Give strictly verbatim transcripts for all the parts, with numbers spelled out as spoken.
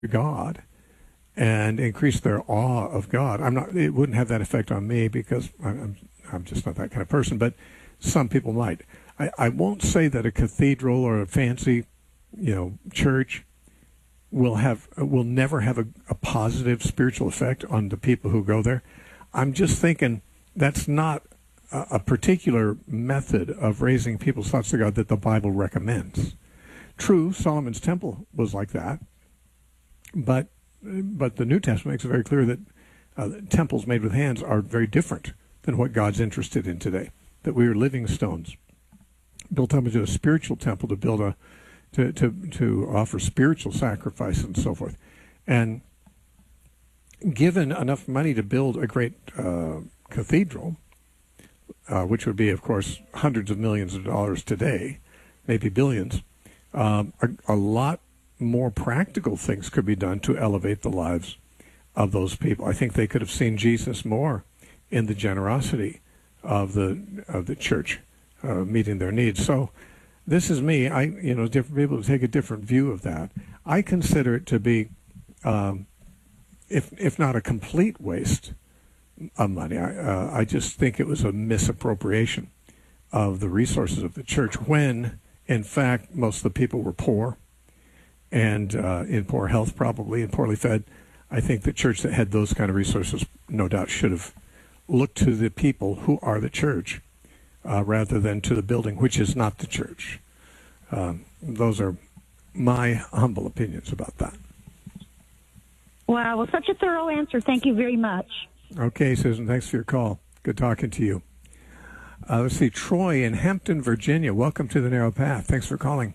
God and increase their awe of God. I'm not. It wouldn't have that effect on me because I'm I'm just not that kind of person. But some people might. I, I won't say that a cathedral or a fancy, you know, church will have will never have a, a positive spiritual effect on the people who go there. I'm just thinking that's not a, a particular method of raising people's thoughts to God that the Bible recommends. True, Solomon's temple was like that, but but the New Testament makes it very clear that uh, temples made with hands are very different than what God's interested in today. That we are living stones, built up into a spiritual temple to build a to to to offer spiritual sacrifice and so forth, and given enough money to build a great uh, cathedral, uh, which would be, of course, hundreds of millions of dollars today, maybe billions. Um, a, a lot more practical things could be done to elevate the lives of those people. I think they could have seen Jesus more in the generosity of the of the church, uh, meeting their needs. So, this is me. I, you know, different people take a different view of that. I consider it to be, um, if if not a complete waste of money. I uh, I just think it was a misappropriation of the resources of the church when, in fact, most of the people were poor and uh, in poor health, probably, and poorly fed. I think the church that had those kind of resources, no doubt, should have looked to the people who are the church uh, rather than to the building, which is not the church. Um, those are my humble opinions about that. Wow, well, such a thorough answer. Thank you very much. Okay, Susan, thanks for your call. Good talking to you. Uh, let's see, Troy in Hampton, Virginia. Welcome to the Narrow Path. Thanks for calling.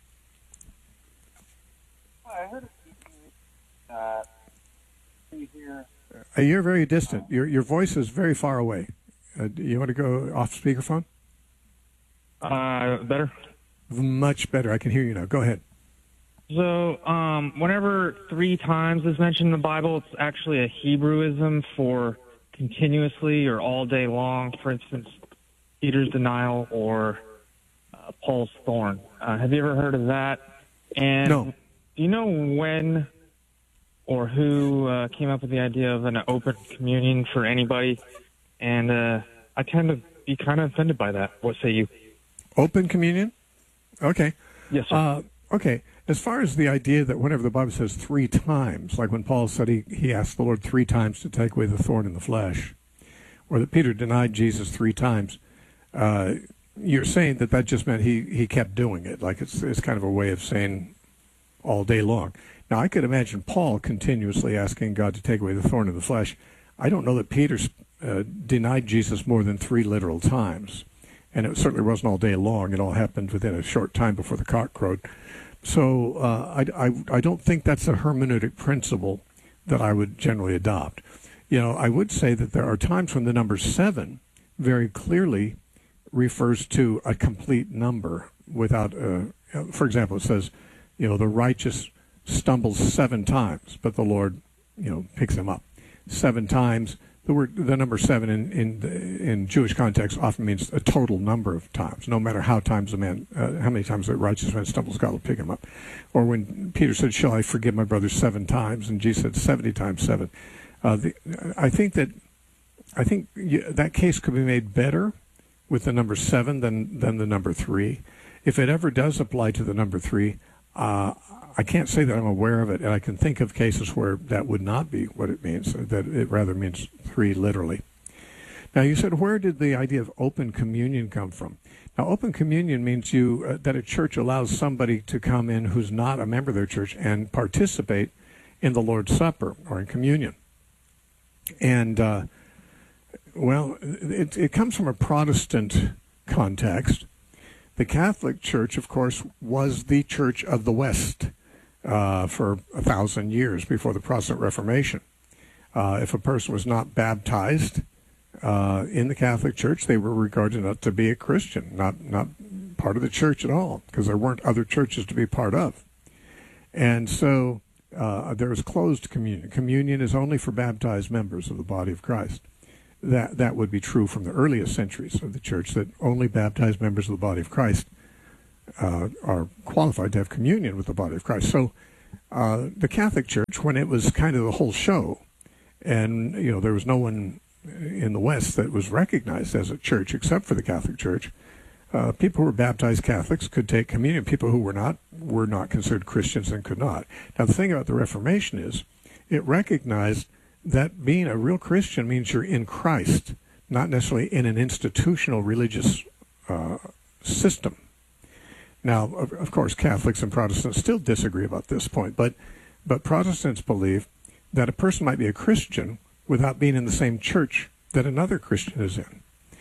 Hi, I heard a few uh, can you hear? Uh, you're very distant. Your your voice is very far away. Uh, do you want to go off speakerphone? Uh, better? Much better. I can hear you now. Go ahead. So, um, whenever three times is mentioned in the Bible, it's actually a Hebrewism for continuously or all day long. For instance, Peter's denial or uh, Paul's thorn. Uh, have you ever heard of that? And no. Do you know when or who uh, came up with the idea of an open communion for anybody? And uh, I tend to be kind of offended by that. What say you? Open communion? Okay. Yes, sir. Uh, okay. As far as the idea that whenever the Bible says three times, like when Paul said he, he asked the Lord three times to take away the thorn in the flesh, or that Peter denied Jesus three times, uh, you're saying that that just meant he, he kept doing it. Like it's, it's kind of a way of saying all day long. Now, I could imagine Paul continuously asking God to take away the thorn in the flesh. I don't know that Peter uh, denied Jesus more than three literal times. And it certainly wasn't all day long. It all happened within a short time before the cock crowed. So uh, I, I, I don't think that's a hermeneutic principle that I would generally adopt. You know, I would say that there are times when the number seven very clearly refers to a complete number without, uh, for example, it says, you know, the righteous stumbles seven times, but the Lord, you know, picks him up. Seven times. The word, the number seven in in, in Jewish context often means a total number of times. No matter how times a man, uh, how many times a righteous man stumbles, God will pick him up. Or when Peter said, "Shall I forgive my brother seven times?" and Jesus said, seventy times seven. Uh, the, I think that I think you, that case could be made better with the number seven than than the number three. If it ever does apply to the number three, uh, I can't say that I'm aware of it, and I can think of cases where that would not be what it means, that it rather means three literally. Now, you said, where did the idea of open communion come from? Now, open communion means you uh, that a church allows somebody to come in who's not a member of their church and participate in the Lord's Supper or in communion. And, uh, well, it, it comes from a Protestant context. The Catholic Church, of course, was the Church of the West. Uh, for a thousand years before the Protestant Reformation. Uh, if a person was not baptized uh, in the Catholic Church, they were regarded not to be a Christian, not not part of the church at all, because there weren't other churches to be part of. And so uh, there was closed communion. Communion is only for baptized members of the body of Christ. That that would be true from the earliest centuries of the church, that only baptized members of the body of Christ Uh, are qualified to have communion with the body of Christ. So uh, the Catholic Church, when it was kind of the whole show, and you know there was no one in the West that was recognized as a church except for the Catholic Church. Uh, people who were baptized Catholics could take communion. People who were not were not considered Christians and could not. Now, the thing about the Reformation is it recognized that being a real Christian means you're in Christ, not necessarily in an institutional religious uh, system. Now, of, of course, Catholics and Protestants still disagree about this point, but but Protestants believe that a person might be a Christian without being in the same church that another Christian is in.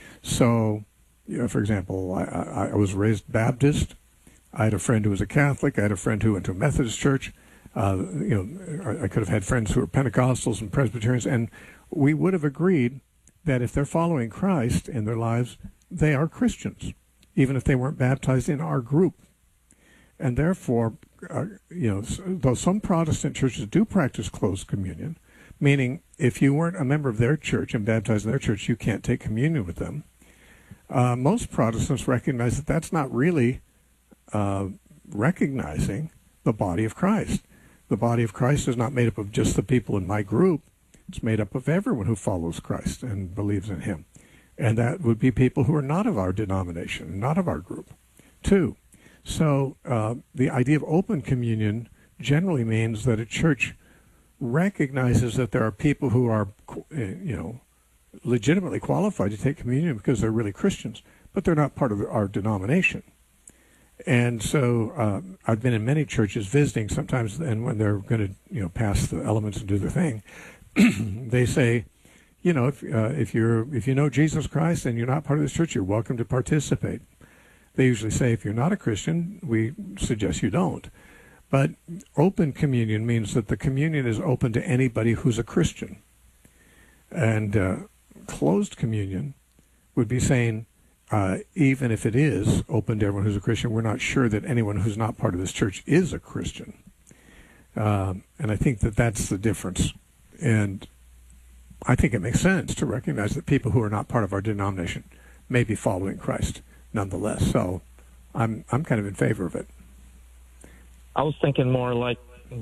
So, you know, for example, I, I, I was raised Baptist. I had a friend who was a Catholic. I had a friend who went to a Methodist church. Uh, you know, I, I could have had friends who were Pentecostals and Presbyterians, and we would have agreed that if they're following Christ in their lives, they are Christians, even if they weren't baptized in our group. And therefore, uh, you know, though some Protestant churches do practice closed communion, meaning if you weren't a member of their church and baptized in their church, you can't take communion with them. Uh, most Protestants recognize that that's not really uh, recognizing the body of Christ. The body of Christ is not made up of just the people in my group. It's made up of everyone who follows Christ and believes in him. And that would be people who are not of our denomination, not of our group, too. So uh, the idea of open communion generally means that a church recognizes that there are people who are, you know, legitimately qualified to take communion because they're really Christians, but they're not part of our denomination. And so uh, I've been in many churches visiting sometimes, and when they're going to, you know, pass the elements and do their thing, they say, you know, if uh, if you're if you know Jesus Christ and you're not part of this church, you're welcome to participate. They usually say, if you're not a Christian, we suggest you don't. But open communion means that the communion is open to anybody who's a Christian. And uh, closed communion would be saying, uh, even if it is open to everyone who's a Christian, we're not sure that anyone who's not part of this church is a Christian. Um, and I think that that's the difference. And I think it makes sense to recognize that people who are not part of our denomination may be following Christ nonetheless. So I'm I'm kind of in favor of it. I was thinking more like...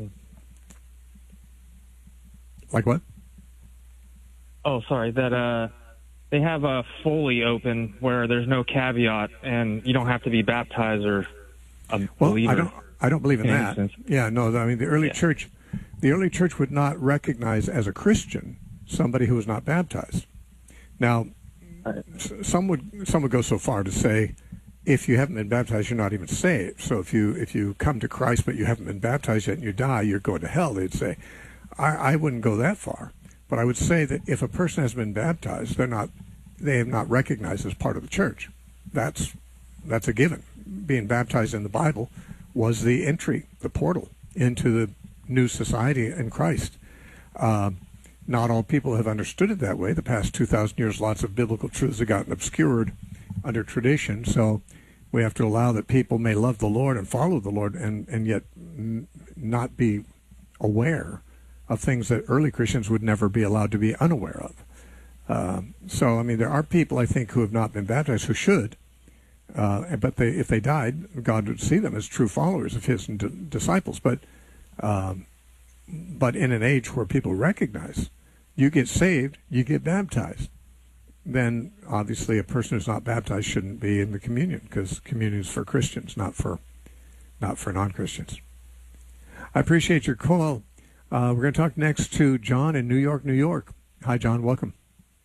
Like what? Oh, sorry, that uh, they have a fully open where there's no caveat and you don't have to be baptized or a well, believer. I don't, I don't believe in, in that. Yeah, no, I mean, the early yeah. church, the early church would not recognize as a Christian somebody who was not baptized. Now, right. some would some would go so far to say, if you haven't been baptized, you're not even saved. So if you if you come to Christ but you haven't been baptized yet and you die, you're going to hell. They'd say, I, I wouldn't go that far, but I would say that if a person has been baptized, they're not they have not recognized as part of the church. That's that's a given. Being baptized in the Bible was the entry, the portal into the new society in Christ. Uh, Not all people have understood it that way. The past two thousand years, lots of biblical truths have gotten obscured under tradition. So we have to allow that people may love the Lord and follow the Lord and, and yet n- not be aware of things that early Christians would never be allowed to be unaware of. Uh, so, I mean, there are people, I think, who have not been baptized who should. Uh, but they, if they died, God would see them as true followers of his and d- disciples. But... Um, But in an age where people recognize you get saved, you get baptized, then obviously a person who's not baptized shouldn't be in the communion, because communion is for Christians, not for not for non-Christians. I appreciate your call. Uh, we're going to talk next to John in New York, New York. Hi, John. Welcome.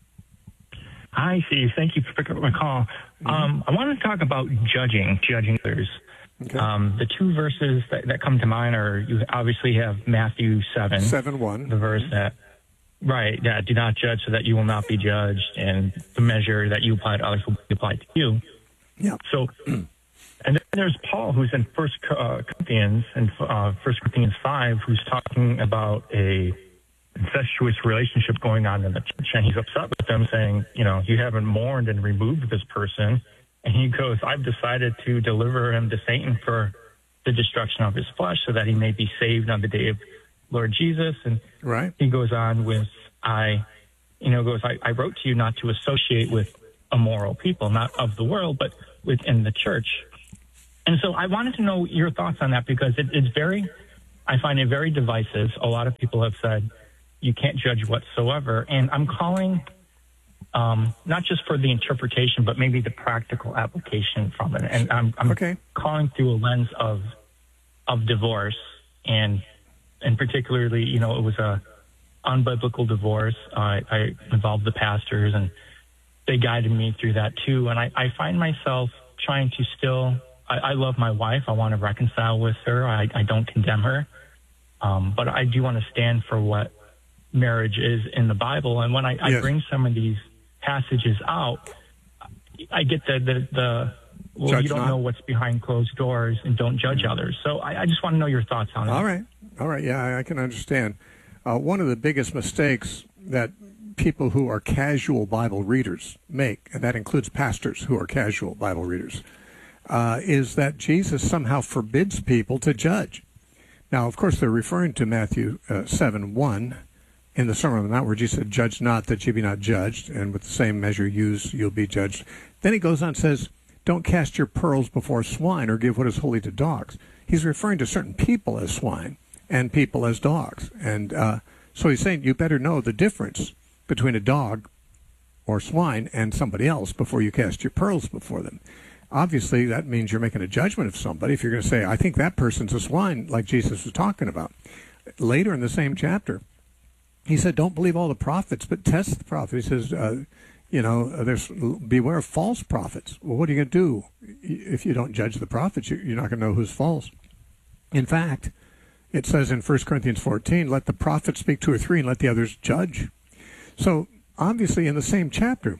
Hi, Steve. Thank you for picking up my call. Mm-hmm. Um, I want to talk about judging, judging others. Okay. Um, the two verses that, that come to mind are, you obviously have Matthew seven. seven one. The verse that, right, yeah, do not judge so that you will not be judged, and the measure that you apply to others will be applied to you. Yeah. So, and then there's Paul, who's in First uh, Corinthians, and uh, First Corinthians five, who's talking about a incestuous relationship going on in the church, and he's upset with them, saying, you know, you haven't mourned and removed this person. And he goes, I've decided to deliver him to Satan for the destruction of his flesh so that he may be saved on the day of Lord Jesus. And right. He goes on with, I, you know, goes, I, I wrote to you not to associate with immoral people, not of the world, but within the church. And so I wanted to know your thoughts on that, because it, it's very I find it very divisive. A lot of people have said you can't judge whatsoever. And I'm calling um, not just for the interpretation, but maybe the practical application from it. And I'm, I'm okay. calling through a lens of of divorce. And and particularly, you know, it was a unbiblical divorce. Uh, I involved the pastors, and they guided me through that too. And I, I find myself trying to still, I, I love my wife. I want to reconcile with her. I, I don't condemn her. Um, but I do want to stand for what marriage is in the Bible. And when I, I yes. bring some of these passages out, I get the, the, the well, judge you don't not. know what's behind closed doors, and don't judge mm-hmm. others. So I, I just want to know your thoughts on it. All right. All right. Yeah, I, I can understand. Uh, one of the biggest mistakes that people who are casual Bible readers make, and that includes pastors who are casual Bible readers, uh, is that Jesus somehow forbids people to judge. Now, of course, they're referring to Matthew uh, seven one in the Sermon on the Mount, where Jesus said, "Judge not, that ye be not judged, and with the same measure used, you'll be judged." Then he goes on and says, "Don't cast your pearls before swine, or give what is holy to dogs." He's referring to certain people as swine and people as dogs. And uh, so he's saying you better know the difference between a dog or swine and somebody else before you cast your pearls before them. Obviously, that means you're making a judgment of somebody if you're going to say, I think that person's a swine, like Jesus was talking about. Later in the same chapter, he said, don't believe all the prophets, but test the prophet. He says, uh, you know, there's beware of false prophets. Well, what are you going to do if you don't judge the prophets? You're not going to know who's false. In fact, it says in First Corinthians fourteen, let the prophets speak two or three and let the others judge. So obviously in the same chapter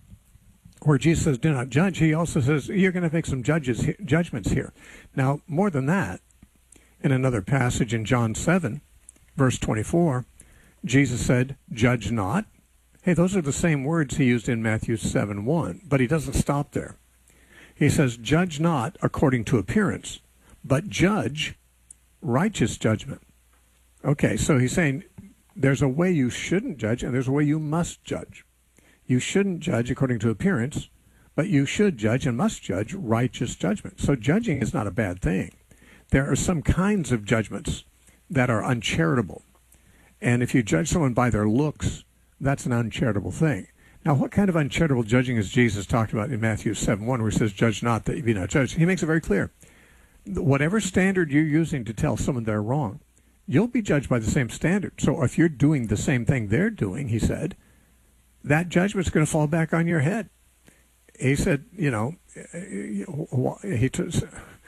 where Jesus says do not judge, he also says you're going to make some judges judgments here. Now, more than that, in another passage in John seven, verse twenty-four, Jesus said, judge not. Hey, those are the same words he used in Matthew seven one, but he doesn't stop there. He says, judge not according to appearance, but judge righteous judgment. Okay, so he's saying there's a way you shouldn't judge and there's a way you must judge. You shouldn't judge according to appearance, but you should judge and must judge righteous judgment. So judging is not a bad thing. There are some kinds of judgments that are uncharitable. And if you judge someone by their looks, that's an uncharitable thing. Now, what kind of uncharitable judging is Jesus talking about in Matthew seven one, where he says, judge not that you be not judged? He makes it very clear. Whatever standard you're using to tell someone they're wrong, you'll be judged by the same standard. So if you're doing the same thing they're doing, he said, that judgment's going to fall back on your head. He said, you know, he t-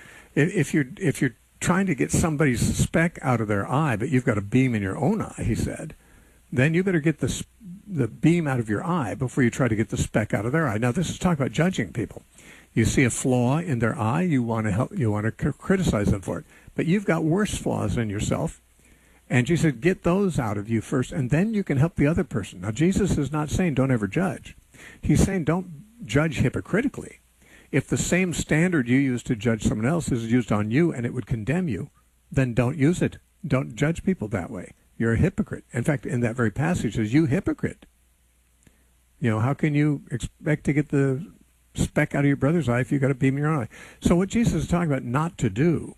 if you're if you're trying to get somebody's speck out of their eye, but you've got a beam in your own eye, he said, then you better get the the beam out of your eye before you try to get the speck out of their eye. Now, this is talking about judging people. You see a flaw in their eye, you want to help, you want to c- criticize them for it, but you've got worse flaws in yourself. And Jesus said, get those out of you first, and then you can help the other person. Now, Jesus is not saying don't ever judge. He's saying don't judge hypocritically. If the same standard you use to judge someone else is used on you and it would condemn you, then don't use it. Don't judge people that way. You're a hypocrite. In fact, in that very passage, it says, you hypocrite. You know, how can you expect to get the speck out of your brother's eye if you've got a beam in your eye? So what Jesus is talking about not to do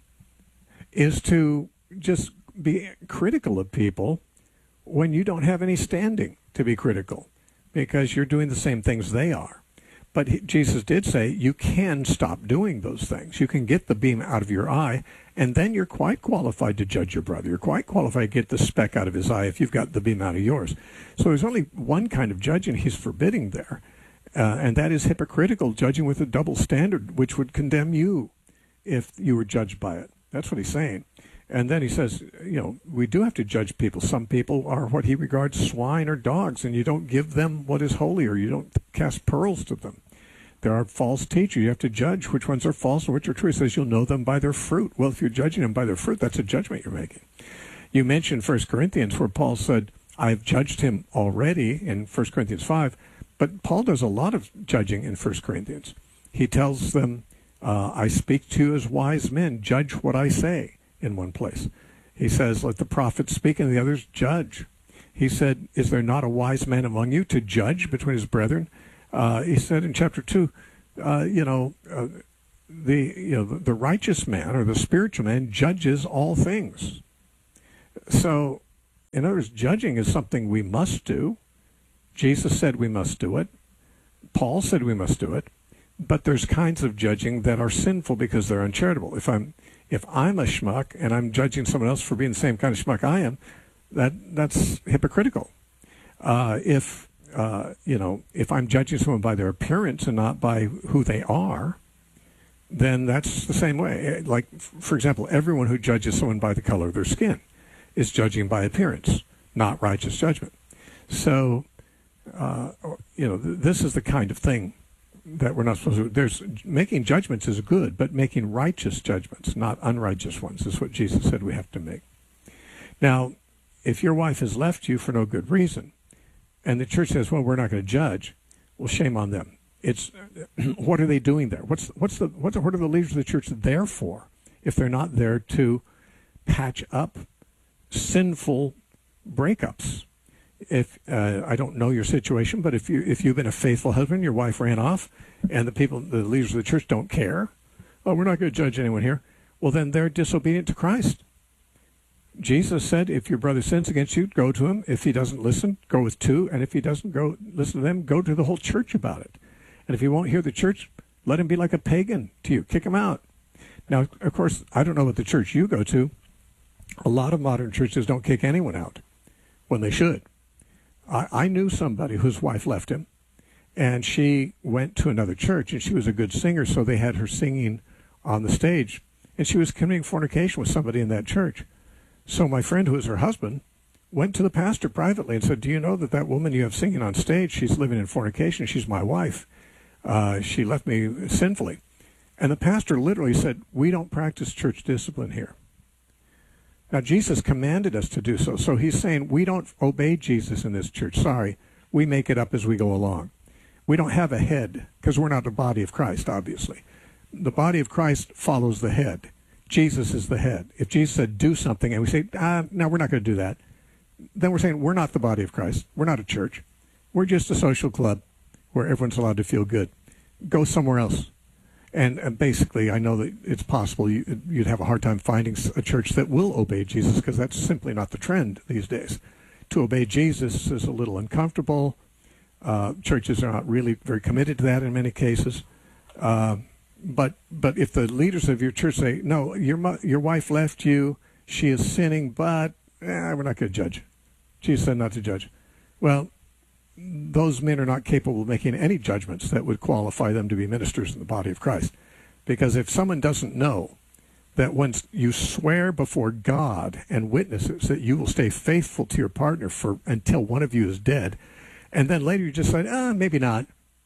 is to just be critical of people when you don't have any standing to be critical because you're doing the same things they are. But he, Jesus did say you can stop doing those things. You can get the beam out of your eye, and then you're quite qualified to judge your brother. You're quite qualified to get the speck out of his eye if you've got the beam out of yours. So there's only one kind of judging he's forbidding there, uh, and that is hypocritical judging with a double standard, which would condemn you if you were judged by it. That's what he's saying. And then he says, you know, we do have to judge people. Some people are what he regards swine or dogs, and you don't give them what is holy, or you don't cast pearls to them. There are false teachers. You have to judge which ones are false and which are true. He says you'll know them by their fruit. Well, if you're judging them by their fruit, that's a judgment you're making. You mentioned First Corinthians, where Paul said, I've judged him already in First Corinthians five. But Paul does a lot of judging in First Corinthians. He tells them, uh, I speak to you as wise men. Judge what I say. In one place, he says, let the prophets speak and the others judge. He said, is there not a wise man among you to judge between his brethren? Uh, he said in chapter two, uh, you know, uh, the you know the, the righteous man or the spiritual man judges all things. So, in other words, judging is something we must do. Jesus said we must do it. Paul said we must do it. But there's kinds of judging that are sinful because they're uncharitable. If I'm if I'm a schmuck and I'm judging someone else for being the same kind of schmuck I am, that that's hypocritical. Uh, if uh, you know, if I'm judging someone by their appearance and not by who they are, then that's the same way. Like, for example, everyone who judges someone by the color of their skin is judging by appearance, not righteous judgment. So, uh, you know, th- this is the kind of thing that we're not supposed to do. There's, making judgments is good, but making righteous judgments, not unrighteous ones, is what Jesus said we have to make. Now, if your wife has left you for no good reason, and the church says, well, we're not going to judge, well, shame on them. It's what are they doing there? What's what's the what's what are the leaders of the church there for if they're not there to patch up sinful breakups? If uh, I don't know your situation, but if you if you've been a faithful husband, your wife ran off, and the people, the leaders of the church don't care, oh, we're not going to judge anyone here. Well, then they're disobedient to Christ. Jesus said, if your brother sins against you, go to him. If he doesn't listen, go with two, and if he doesn't go listen to them, go to the whole church about it. And if he won't hear the church, let him be like a pagan to you. Kick him out. Now, of course, I don't know what the church you go to. A lot of modern churches don't kick anyone out when they should. I, I knew somebody whose wife left him, and she went to another church, and she was a good singer, so they had her singing on the stage, and she was committing fornication with somebody in that church. So my friend, who was her husband, went to the pastor privately and said, do you know that that woman you have singing on stage, she's living in fornication, she's my wife. Uh, she left me sinfully. And the pastor literally said, we don't practice church discipline here. Now, Jesus commanded us to do so. So he's saying we don't obey Jesus in this church. Sorry, we make it up as we go along. We don't have a head because we're not the body of Christ, obviously. The body of Christ follows the head. Jesus is the head. If Jesus said do something and we say, ah, no, we're not going to do that, then we're saying we're not the body of Christ. We're not a church. We're just a social club where everyone's allowed to feel good. Go somewhere else. And, and basically, I know that it's possible you, you'd have a hard time finding a church that will obey Jesus because that's simply not the trend these days. To obey Jesus is a little uncomfortable. Uh, churches are not really very committed to that in many cases. Uh, but but if the leaders of your church say, no, your your wife left you, she is sinning, but eh, we're not going to judge. Jesus said not to judge. Well, those men are not capable of making any judgments that would qualify them to be ministers in the body of Christ. Because if someone doesn't know that when you swear before God and witnesses that you will stay faithful to your partner for until one of you is dead, and then later you just say, ah, maybe not,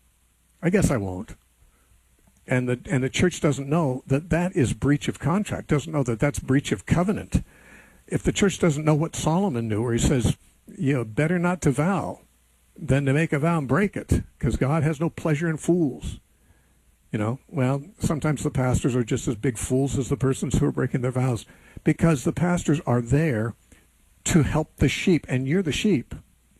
I guess I won't. And the and the church doesn't know that that is breach of contract, doesn't know that that's breach of covenant. If the church doesn't know what Solomon knew, where he says, you know, better not to vow than to make a vow and break it, because God has no pleasure in fools. You know, well, sometimes the pastors are just as big fools as the persons who are breaking their vows, because the pastors are there to help the sheep, and you're the sheep.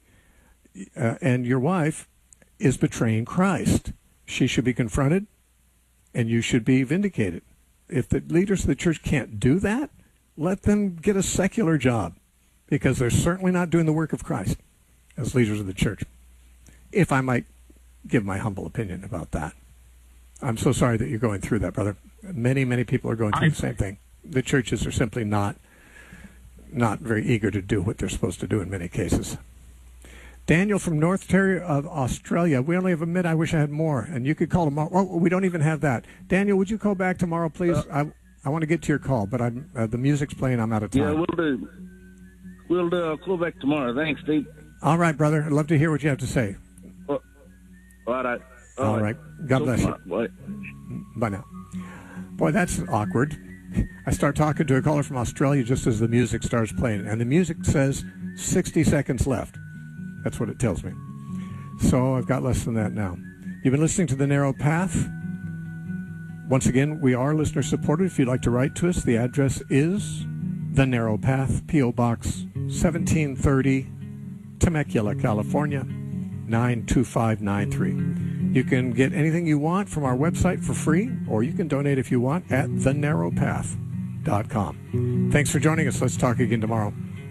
Uh, and your wife is betraying Christ. She should be confronted, and you should be vindicated. If the leaders of the church can't do that, let them get a secular job, because they're certainly not doing the work of Christ as leaders of the church. If I might give my humble opinion about that. I'm so sorry that you're going through that, brother. Many, many people are going through I, the same thing. The churches are simply not not very eager to do what they're supposed to do in many cases. Daniel from North Terrier of Australia. We only have a minute. I wish I had more. And you could call tomorrow. Oh, we don't even have that. Daniel, would you call back tomorrow, please? Uh, I I want to get to your call, but I'm uh, the music's playing. I'm out of time. Yeah, we'll do. We'll do. I'll call back tomorrow. Thanks, Steve. All right, brother. I'd love to hear what you have to say. Oh, all right. All, all right. right. God bless you. Bye. Bye now. Boy, that's awkward. I start talking to a caller from Australia just as the music starts playing, and the music says sixty seconds left. That's what it tells me. So I've got less than that now. You've been listening to The Narrow Path. Once again, we are listener-supported. If you'd like to write to us, the address is The Narrow Path, P O. Box seventeen thirty, Temecula, California, nine two five nine three. You can get anything you want from our website for free, or you can donate if you want at the narrow path dot com. Thanks for joining us. Let's talk again tomorrow.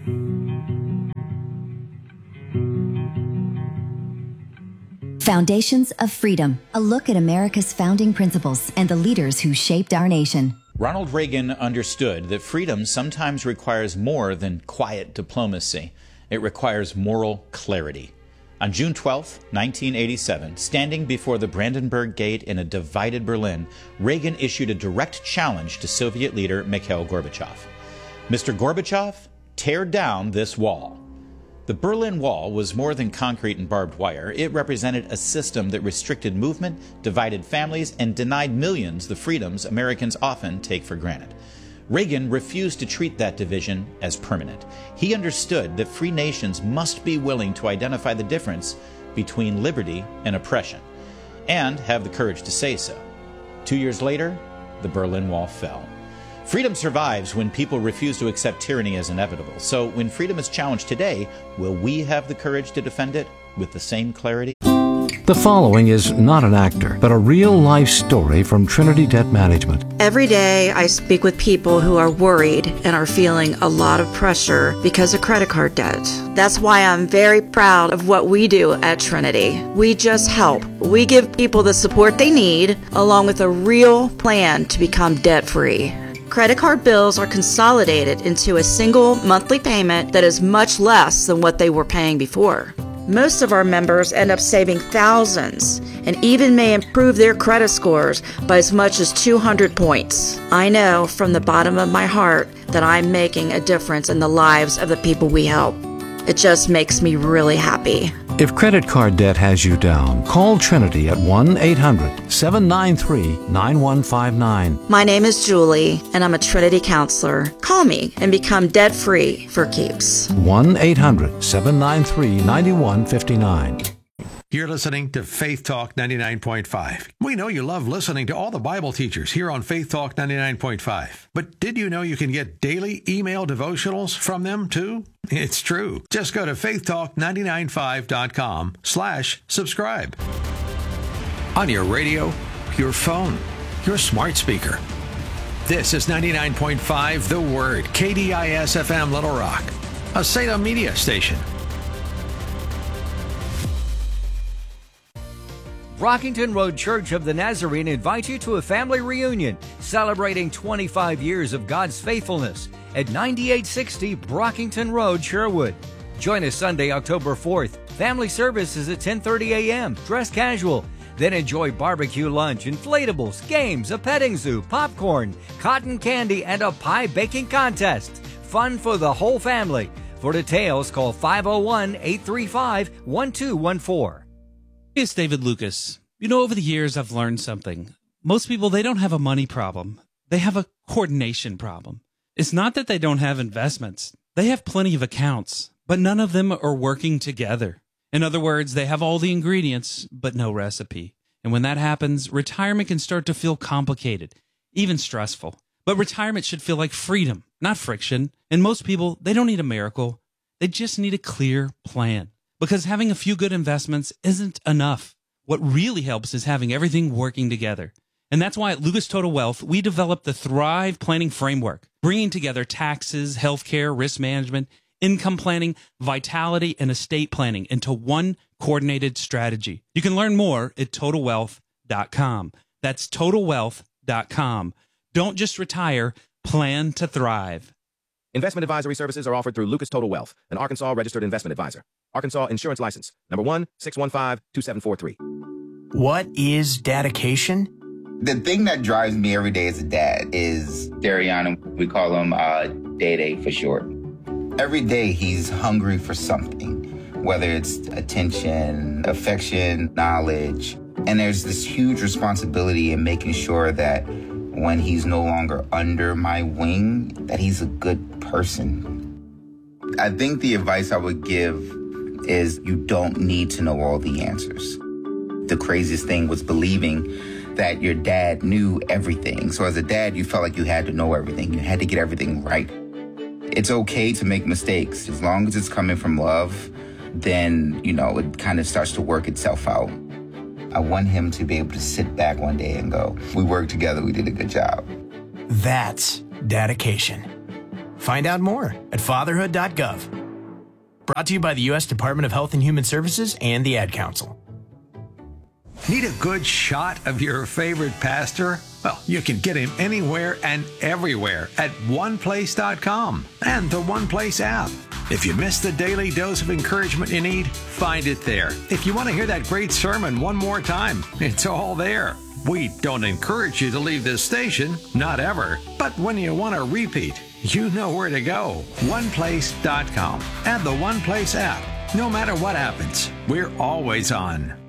Foundations of Freedom, a look at America's founding principles and the leaders who shaped our nation. Ronald Reagan understood that freedom sometimes requires more than quiet diplomacy. It requires moral clarity. On June twelfth, nineteen eighty-seven, standing before the Brandenburg Gate in a divided Berlin, Reagan issued a direct challenge to Soviet leader Mikhail Gorbachev. Mister Gorbachev, tear down this wall. The Berlin Wall was more than concrete and barbed wire. It represented a system that restricted movement, divided families, and denied millions the freedoms Americans often take for granted. Reagan refused to treat that division as permanent. He understood that free nations must be willing to identify the difference between liberty and oppression, and have the courage to say so. Two years later, the Berlin Wall fell. Freedom survives when people refuse to accept tyranny as inevitable. So when freedom is challenged today, will we have the courage to defend it with the same clarity? The following is not an actor, but a real-life story from Trinity Debt Management. Every day I speak with people who are worried and are feeling a lot of pressure because of credit card debt. That's why I'm very proud of what we do at Trinity. We just help. We give people the support they need, along with a real plan to become debt-free. Credit card bills are consolidated into a single monthly payment that is much less than what they were paying before. Most of our members end up saving thousands and even may improve their credit scores by as much as two hundred points. I know from the bottom of my heart that I'm making a difference in the lives of the people we help. It just makes me really happy. If credit card debt has you down, call Trinity at one eight hundred, seven nine three, nine one five nine. My name is Julie, and I'm a Trinity counselor. Call me and become debt-free for keeps. one eight hundred, seven nine three, nine one five nine. You're listening to Faith Talk ninety-nine point five. We know you love listening to all the Bible teachers here on Faith Talk ninety-nine point five. But did you know you can get daily email devotionals from them too? It's true. Just go to faith talk nine nine five dot com slash subscribe. On your radio, your phone, your smart speaker. This is ninety-nine point five The Word, K D I S F M Little Rock, a Salem media station. Brockington Road Church of the Nazarene invites you to a family reunion celebrating twenty-five years of God's faithfulness at ninety-eight sixty Brockington Road, Sherwood. Join us Sunday, October fourth. Family service is at ten thirty a.m. Dress casual. Then enjoy barbecue lunch, inflatables, games, a petting zoo, popcorn, cotton candy, and a pie baking contest. Fun for the whole family. For details, call five oh one, eight three five, one two one four. It's David Lucas. You know, over the years, I've learned something. Most people, they don't have a money problem. They have a coordination problem. It's not that they don't have investments. They have plenty of accounts, but none of them are working together. In other words, they have all the ingredients, but no recipe. And when that happens, retirement can start to feel complicated, even stressful. But retirement should feel like freedom, not friction. And most people, they don't need a miracle. They just need a clear plan. Because having a few good investments isn't enough. What really helps is having everything working together. And that's why at Lucas Total Wealth, we developed the Thrive Planning Framework, bringing together taxes, healthcare, risk management, income planning, vitality, and estate planning into one coordinated strategy. You can learn more at total wealth dot com. That's total wealth dot com. Don't just retire, plan to thrive. Investment advisory services are offered through Lucas Total Wealth, an Arkansas registered investment advisor. Arkansas Insurance License, number one, six one five, two seven four three. What is dedication? The thing that drives me every day as a dad is Dariana. We call him uh, Day Day for short. Every day he's hungry for something, whether it's attention, affection, knowledge. And there's this huge responsibility in making sure that when he's no longer under my wing, that he's a good person. I think the advice I would give is you don't need to know all the answers. The craziest thing was believing that your dad knew everything. So as a dad, you felt like you had to know everything. You had to get everything right. It's okay to make mistakes. As long as it's coming from love, then, you know, it kind of starts to work itself out. I want him to be able to sit back one day and go, we worked together, we did a good job. That's dedication. Find out more at fatherhood dot gov. Brought to you by the U S Department of Health and Human Services and the Ad Council. Need a good shot of your favorite pastor? Well, you can get him anywhere and everywhere at one place dot com and the One Place app. If you missed the daily dose of encouragement you need, find it there. If you want to hear that great sermon one more time, it's all there. We don't encourage you to leave this station, not ever. But when you want to repeat, you know where to go. one place dot com and the One Place app. No matter what happens, we're always on.